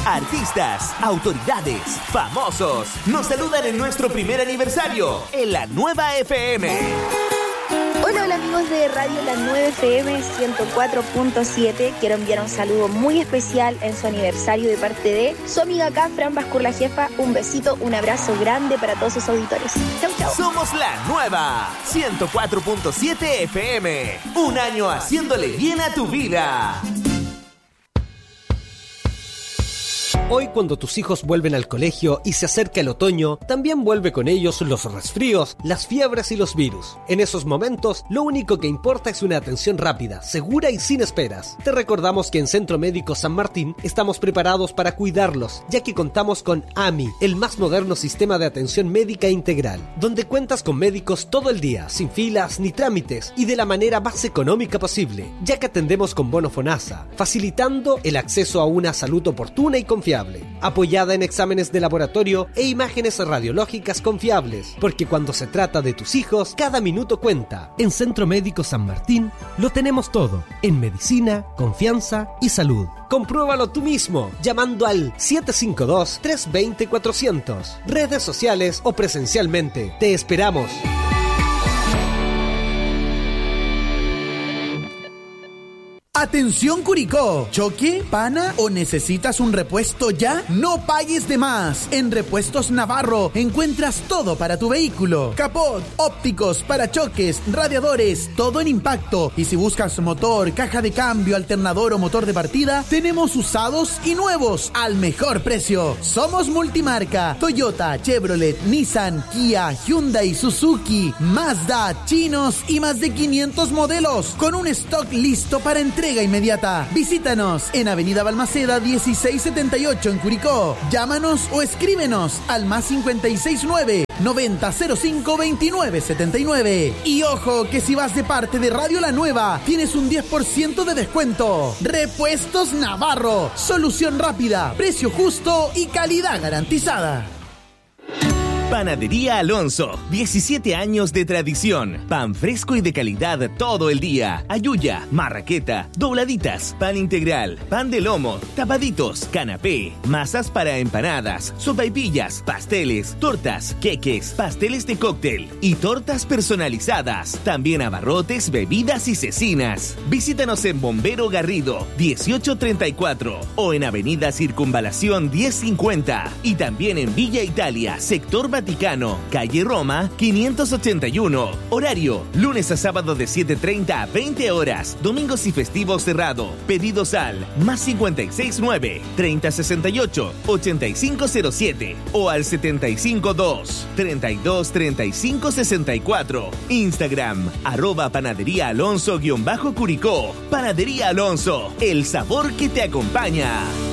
Artistas, autoridades, famosos nos saludan en nuestro primer aniversario en La Nueva FM. Hola amigos de Radio La 9 FM 104.7. Quiero enviar un saludo muy especial en su aniversario de parte de su amiga acá, Fran Bascur, la jefa. Un besito, un abrazo grande para todos sus auditores. Chau, chau. Somos La Nueva 104.7 FM. Un año haciéndole bien a tu vida. Hoy, cuando tus hijos vuelven al colegio y se acerca el otoño, también vuelve con ellos los resfríos, las fiebres y los virus. En esos momentos, lo único que importa es una atención rápida, segura y sin esperas. Te recordamos que en Centro Médico San Martín estamos preparados para cuidarlos, ya que contamos con AMI, el más moderno sistema de atención médica integral, donde cuentas con médicos todo el día, sin filas ni trámites y de la manera más económica posible, ya que atendemos con bono FONASA, facilitando el acceso a una salud oportuna y confiable, apoyada en exámenes de laboratorio e imágenes radiológicas confiables, porque cuando se trata de tus hijos, cada minuto cuenta. En Centro Médico San Martín lo tenemos todo, en medicina, confianza y salud. Compruébalo tú mismo, llamando al 752-320-400, redes sociales o presencialmente. Te esperamos. Atención Curicó, ¿choque, pana o necesitas un repuesto ya? No pagues de más. En Repuestos Navarro encuentras todo para tu vehículo: capot, ópticos, parachoques, radiadores, todo en impacto. Y si buscas motor, caja de cambio, alternador o motor de partida, tenemos usados y nuevos al mejor precio. Somos multimarca: Toyota, Chevrolet, Nissan, Kia, Hyundai, Suzuki, Mazda, chinos y más de 500 modelos con un stock listo para entrega inmediata. Visítanos en Avenida Balmaceda 1678 en Curicó. Llámanos o escríbenos al +569 9005 2979. Y ojo que si vas de parte de Radio La Nueva, tienes un 10% de descuento. Repuestos Navarro, solución rápida, precio justo y calidad garantizada. Panadería Alonso, 17 años de tradición. Pan fresco y de calidad todo el día. Ayuya, marraqueta, dobladitas, pan integral, pan de lomo, tapaditos, canapé, masas para empanadas, sopaipillas, pasteles, tortas, queques, pasteles de cóctel y tortas personalizadas. También abarrotes, bebidas y cecinas. Visítanos en Bombero Garrido, 1834 o en Avenida Circunvalación 1050 y también en Villa Italia, sector Vaticano, calle Roma, 581. Horario, lunes a sábado de 7:30 a 20 horas. Domingos y festivos cerrado. Pedidos al +569 3068 8507 o al 752 32 35 64. Instagram, @Panadería Alonso_Curicó. Panadería Alonso, el sabor que te acompaña.